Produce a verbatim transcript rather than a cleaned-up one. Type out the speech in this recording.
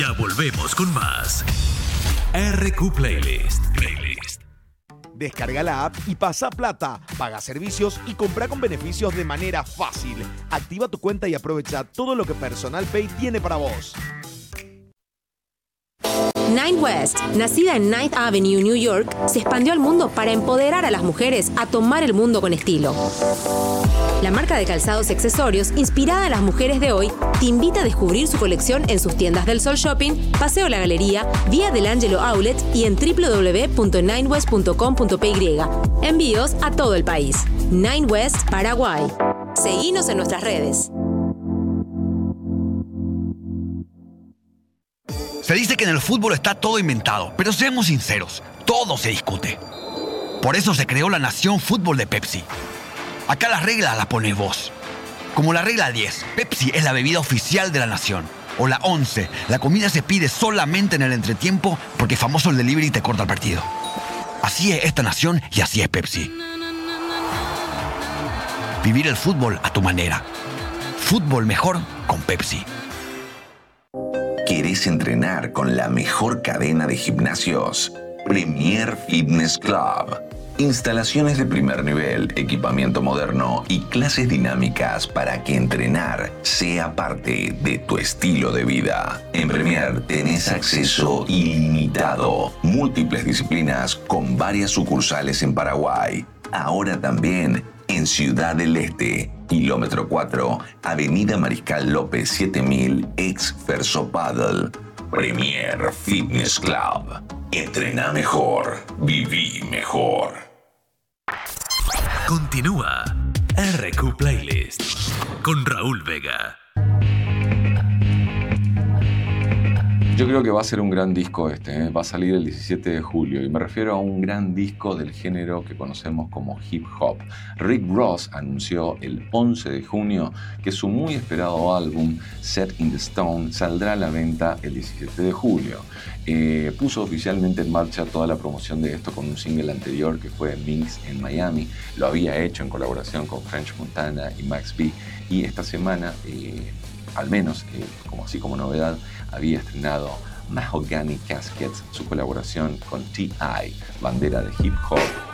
Ya volvemos con más R Q Playlist. Playlist. Descarga la app y pasa plata, paga servicios y compra con beneficios de manera fácil. Activa tu cuenta y aprovecha todo lo que Personal Pay tiene para vos. Nine West, nacida en Ninth Avenue, New York, se expandió al mundo para empoderar a las mujeres a tomar el mundo con estilo. La marca de calzados y accesorios, inspirada en las mujeres de hoy, te invita a descubrir su colección en sus tiendas del Sol Shopping, Paseo La Galería, Vía del Ángelo Outlet y en doble u doble u doble u punto nine west punto com punto p y. Envíos a todo el país. Nine West, Paraguay. Seguinos en nuestras redes. Se dice que en el fútbol está todo inventado, pero seamos sinceros, todo se discute. Por eso se creó la Nación Fútbol de Pepsi. Acá las reglas las pones vos. Como la regla diez, Pepsi es la bebida oficial de la nación. O la once, la comida se pide solamente en el entretiempo porque famoso el delivery te corta el partido. Así es esta nación y así es Pepsi. Vivir el fútbol a tu manera. Fútbol mejor con Pepsi. ¿Querés entrenar con la mejor cadena de gimnasios? Premier Fitness Club. Instalaciones de primer nivel, equipamiento moderno y clases dinámicas para que entrenar sea parte de tu estilo de vida. En Premier tenés acceso ilimitado, múltiples disciplinas con varias sucursales en Paraguay. Ahora también en Ciudad del Este, kilómetro cuatro, Avenida Mariscal López siete mil, ex Ferso Paddle. Premier Fitness Club. Entrená mejor, viví mejor. Continúa R Q Playlist con Raúl Vega. Yo creo que va a ser un gran disco este, ¿eh? Va a salir el diecisiete de julio y me refiero a un gran disco del género que conocemos como hip hop. Rick Ross anunció el once de junio que su muy esperado álbum Set in the Stone saldrá a la venta el diecisiete de julio. Eh, puso oficialmente en marcha toda la promoción de esto con un single anterior que fue Mix en Miami. Lo había hecho en colaboración con French Montana y Max B y esta semana, eh, al menos eh, como así como novedad, había estrenado Mahogany Caskets, su colaboración con T I, bandera de hip hop